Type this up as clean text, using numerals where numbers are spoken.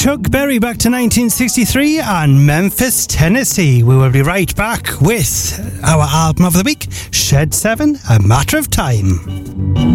Chuck Berry back to 1963 and Memphis, Tennessee. We will be right back with our album of the week, Shed 7, A Matter of Time.